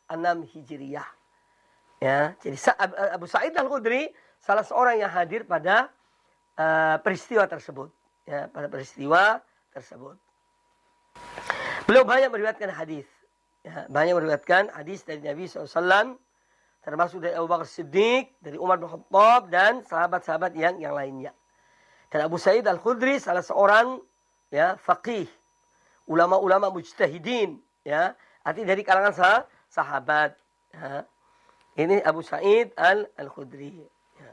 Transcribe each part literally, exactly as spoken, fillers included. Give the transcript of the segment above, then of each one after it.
enam Hijriyah. Ya, jadi Abu Sa'id Al-Khudri salah seorang yang hadir pada uh, peristiwa tersebut. Ya, pada peristiwa tersebut. Beliau banyak meriwayatkan hadis. Ya, banyak meriwayatkan hadis dari Nabi shallallahu alaihi wasallam, termasuk dari Abu Bakar Siddiq, dari Umar bin Khattab, dan sahabat-sahabat yang yang lainnya. Dan Abu Sa'id Al-Khudri salah seorang ya faqih, ulama-ulama mujtahidin, ya, arti dari kalangan sah, sahabat. Ya. Ini Abu Sa'id Al-Khudri. Ya.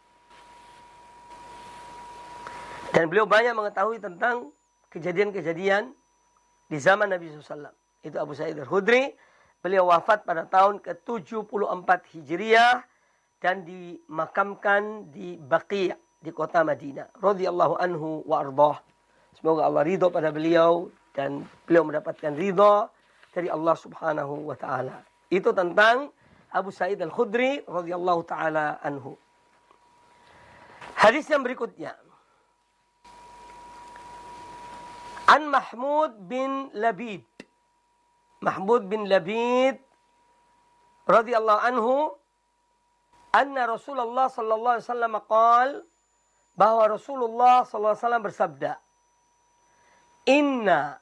Dan beliau banyak mengetahui tentang kejadian-kejadian di zaman Nabi shallallahu alaihi wasallam. Itu Abu Sa'id Al-Khudri. Beliau wafat pada tahun ke tujuh puluh empat Hijriah dan dimakamkan di Baqi' di kota Madinah. Radhiyallahu anhu wa ardhah. Semoga Allah ridho pada beliau dan beliau mendapatkan ridho dari Allah Subhanahu wa taala. Itu tentang Abu Sa'id Al-Khudri radhiyallahu taala anhu. Hadis yang berikutnya. An Mahmud bin Labid. Mahmud bin Labid radhiyallahu anhu, anna Rasulullah sallallahu alaihi wasallam qaal, bahwa Rasulullah sallallahu alaihi wasallam bersabda, "Inna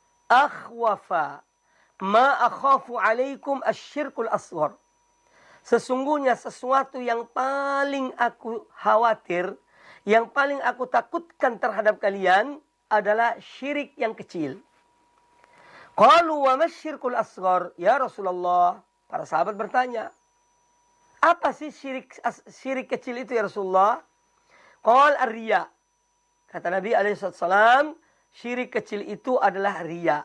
akhwafa ma akhafu alaikum asyirkul asghar." Sesungguhnya sesuatu yang paling aku khawatir, yang paling aku takutkan terhadap kalian adalah syirik yang kecil. Qalu wa masyirkul asghar ya Rasulullah? Para sahabat bertanya, apa sih syirik syirik kecil itu ya Rasulullah? Qal ar-riya. Kata Nabi alaihi wasallam, syirik kecil itu adalah riya.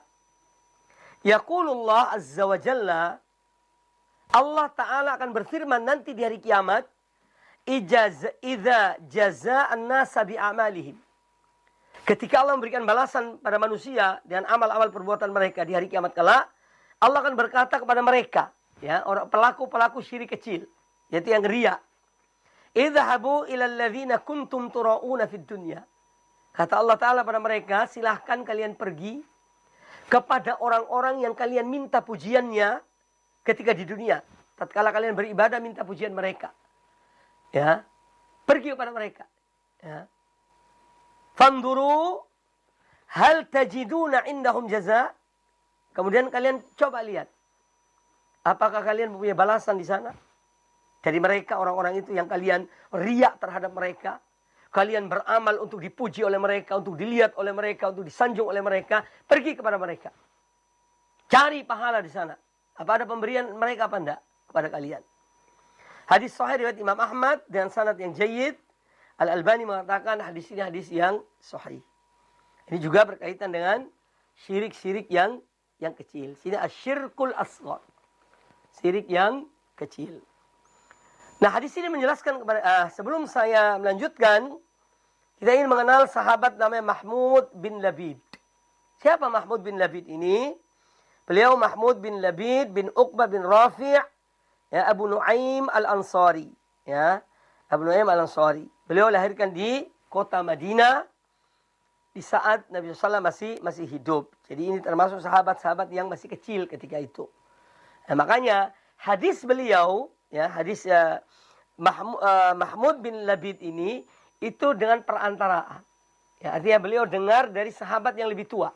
Yaqulullah azza wa jalla, Allah Ta'ala akan berfirman nanti di hari kiamat, Ijaz, idza jaza'an nasa bi'amalihim. Ketika Allah memberikan balasan pada manusia dengan amal-amal perbuatan mereka di hari kiamat kelak, Allah akan berkata kepada mereka, ya, orang pelaku-pelaku syirik kecil, yaitu yang riya, idhabu ila alladhina kuntum tura'una fid dunya. Kata Allah Ta'ala pada mereka, silahkan kalian pergi kepada orang-orang yang kalian minta pujiannya ketika di dunia. Tatkala kalian beribadah, minta pujian mereka. Ya, pergi kepada mereka. Ya. Fanduru hal tajiduna indahum jaza. Kemudian kalian coba lihat, apakah kalian punya balasan di sana dari mereka, orang-orang itu yang kalian riak terhadap mereka. Kalian beramal untuk dipuji oleh mereka, untuk dilihat oleh mereka, untuk disanjung oleh mereka. Pergi kepada mereka. Cari pahala di sana. Apa ada pemberian mereka apa enggak kepada kalian? Hadis sahih riwayat Imam Ahmad dengan sanad yang jayyid. Al-Albani mengatakan hadis ini hadis yang sahih. Ini juga berkaitan dengan syirik-syirik yang yang kecil. Sini asyirkul asghar. Syirik yang kecil. Nah, hadis ini menjelaskan kepada uh, sebelum saya melanjutkan, kita ingin mengenal sahabat namanya Mahmud bin Labid. Siapa Mahmud bin Labid ini? Beliau Mahmud bin Labid bin Uqbah bin Rafi', ya, Abu Nuaim Al-Ansari, ya, Abu Nuaim Al-Ansari. Beliau lahirkan di kota Madinah di saat Nabi shallallahu alaihi wasallam masih masih hidup. Jadi ini termasuk sahabat-sahabat yang masih kecil ketika itu. Nah, makanya hadis beliau, ya, hadis uh, Mahmud, uh, Mahmud bin Labid ini itu dengan perantaraan. Ya, artinya beliau dengar dari sahabat yang lebih tua.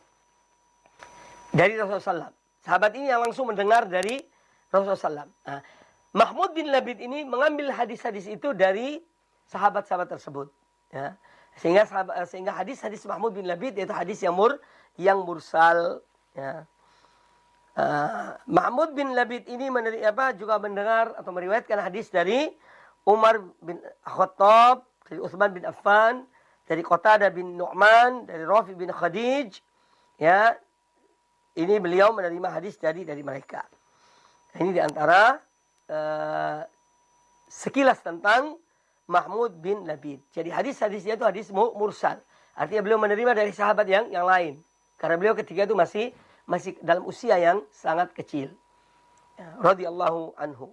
Dari Rasulullah shallallahu alaihi wasallam. Sahabat ini yang langsung mendengar dari Rasulullah shallallahu alaihi wasallam. Nah, Mahmud bin Labid ini mengambil hadis-hadis itu dari sahabat-sahabat tersebut. Ya. Sehingga sahabat, sehingga hadis-hadis Mahmud bin Labid yaitu hadis yang mur yang mursal. Ya. Uh, Mahmud bin Labid ini menerima apa juga mendengar atau meriwayatkan hadis dari Umar bin Khattab, dari Utsman bin Affan, dari Qatadah bin Nu'man, dari Rafi bin Khadij. Ya. Ini beliau menerima hadis dari dari mereka. Ini diantara uh, sekilas tentang Mahmud bin Labid. Jadi hadis-hadisnya itu hadis mursal. Artinya beliau menerima dari sahabat yang yang lain. Karena beliau ketika itu masih masih dalam usia yang sangat kecil. Ya, radhiyallahu anhu.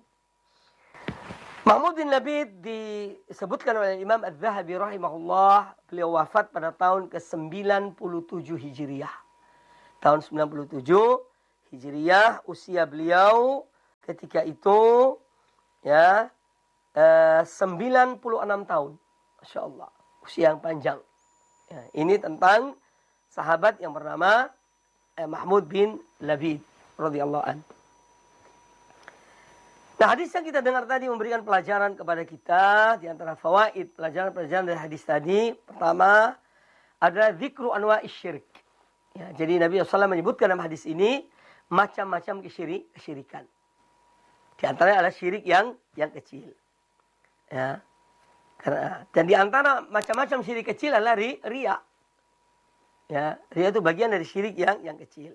Mahmud bin Labid disebutkan oleh Imam Az-Zahabi rahimahullah, beliau wafat pada tahun ke sembilan puluh tujuh Hijriah. Tahun sembilan puluh tujuh Hijriah, usia beliau ketika itu ya eh, sembilan puluh enam tahun. Masya Allah, usia yang panjang. Ya, ini tentang sahabat yang bernama eh, Mahmud bin Labid radhiyallahu an. Nah, hadis yang kita dengar tadi memberikan pelajaran kepada kita. Di antara fawaid pelajaran-pelajaran dari hadis tadi, pertama adalah zikru anwa'is syirik. Ya, jadi Nabi shallallahu alaihi wasallam menyebutkan dalam hadis ini macam-macam kesyirik, kesyirikan. Di antaranya adalah syirik yang yang kecil. Ya. Karena, dan di antara macam-macam syirik kecil adalah ri, riya. Ya, riya itu bagian dari syirik yang yang kecil.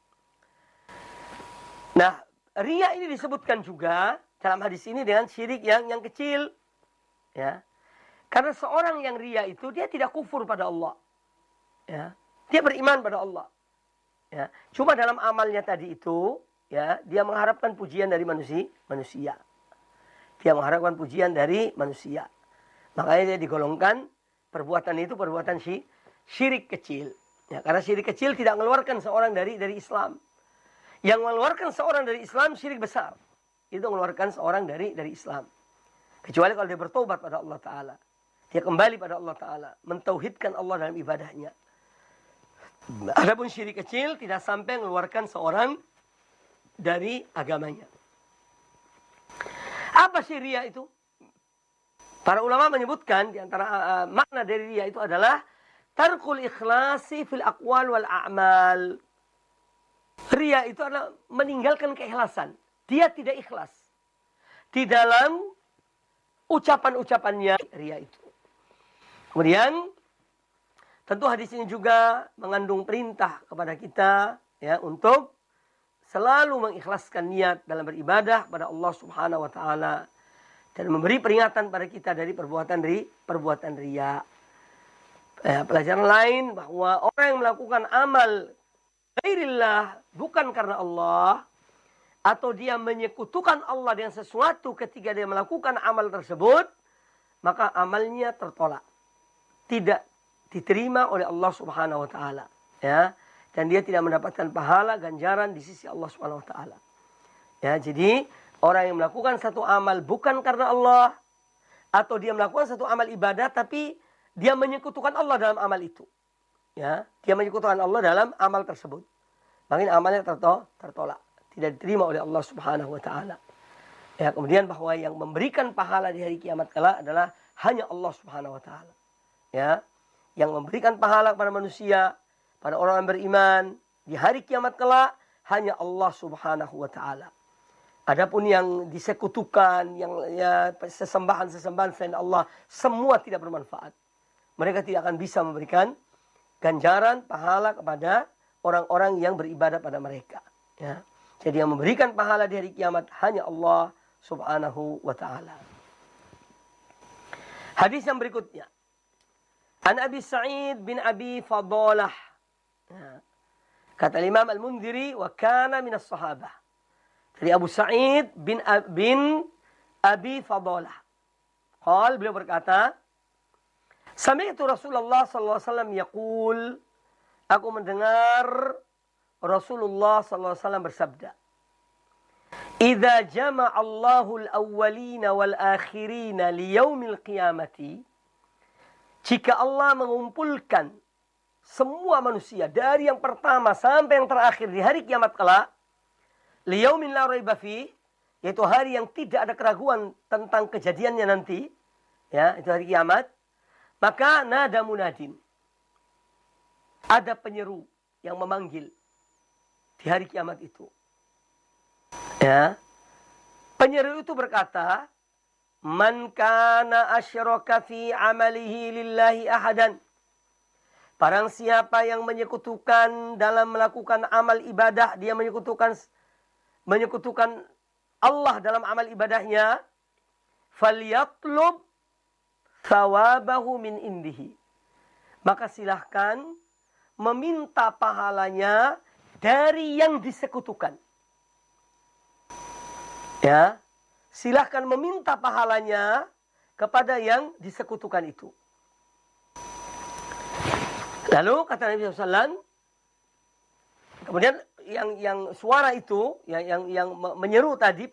Nah, riya ini disebutkan juga dalam hadis ini dengan syirik yang yang kecil. Ya. Karena seorang yang riya itu dia tidak kufur pada Allah. Ya. Dia beriman pada Allah. Ya. Cuma dalam amalnya tadi itu, ya, dia mengharapkan pujian dari manusia, manusia. Dia mengharapkan pujian dari manusia. Makanya dia digolongkan perbuatan itu perbuatan syirik kecil. Ya, karena syirik kecil tidak mengeluarkan seorang dari dari Islam. Yang mengeluarkan seorang dari Islam syirik besar. Itu mengeluarkan seorang dari dari Islam. Kecuali kalau dia bertobat pada Allah Ta'ala. Dia kembali pada Allah Ta'ala. Mentauhidkan Allah dalam ibadahnya. Adapun syirik kecil tidak sampai mengeluarkan seorang dari agamanya. Apa sih riya itu? Para ulama menyebutkan di antara uh, makna dari riya itu adalah tarkul ikhlasi fil aqwal wal a'mal. Riya itu adalah meninggalkan keikhlasan. Dia tidak ikhlas di dalam ucapan-ucapannya, riya itu. Kemudian tentu hadis ini juga mengandung perintah kepada kita ya untuk selalu mengikhlaskan niat dalam beribadah pada Allah Subhanahu wa taala dan memberi peringatan pada kita dari perbuatan ri, perbuatan riya. Eh, pelajaran lain bahwa orang yang melakukan amal ghairillah bukan karena Allah atau dia menyekutukan Allah dengan sesuatu ketika dia melakukan amal tersebut, maka amalnya tertolak. Tidak diterima oleh Allah Subhanahu wa taala, ya. Dan dia tidak mendapatkan pahala ganjaran di sisi Allah Subhanahu wa taala. Ya, jadi orang yang melakukan satu amal bukan karena Allah atau dia melakukan satu amal ibadah tapi dia menyekutukan Allah dalam amal itu. Ya, dia menyekutukan Allah dalam amal tersebut. Makanya amalnya tertolak, tidak diterima oleh Allah Subhanahu wa taala. Ya, kemudian bahwa yang memberikan pahala di hari kiamat kelak adalah hanya Allah Subhanahu wa taala. Ya, yang memberikan pahala kepada manusia, pada orang yang beriman di hari kiamat kelak hanya Allah Subhanahu wa taala. Adapun yang disekutukan, yang ya, sesembahan-sesembahan selain Allah, semua tidak bermanfaat. Mereka tidak akan bisa memberikan ganjaran pahala kepada orang-orang yang beribadah pada mereka. Ya. Jadi yang memberikan pahala di hari kiamat hanya Allah Subhanahu wa taala. Hadis yang berikutnya. An Abi Sa'id bin Abi Fadalah. Ya. Kata Imam Al-Mundhiri, wa kana minas sahabah. Dari Abu Sa'id bin, bin Abi Fadalah. Qal, beliau berkata, Sami'tu Rasulullah sallallahu alaihi wasallam yaqul, aku mendengar Rasulullah sallallahu alaihi wasallam bersabda, "Idza jama'a Allahu al-awwalina wal-akhirina liyaumil qiyamati," jika Allah mengumpulkan semua manusia dari yang pertama sampai yang terakhir di hari kiamat kelak, liyaumin la raiba fi, yaitu hari yang tidak ada keraguan tentang kejadiannya nanti, ya, itu hari kiamat. Maka nada munadin. Ada penyeru yang memanggil di hari kiamat itu. Ya. Penyeru itu berkata, "Man kana asyraka fi amalihi lillahi ahadan." Barang siapa yang menyekutukan dalam melakukan amal ibadah, dia menyekutukan menyekutukan Allah dalam amal ibadahnya, falyatlub thawabahu min indihi. Maka silahkan meminta pahalanya dari yang disekutukan. Ya, silahkan meminta pahalanya kepada yang disekutukan itu. Lalu kata Nabi shallallahu alaihi wasallam, kemudian yang yang suara itu, yang yang, yang menyeru tadi.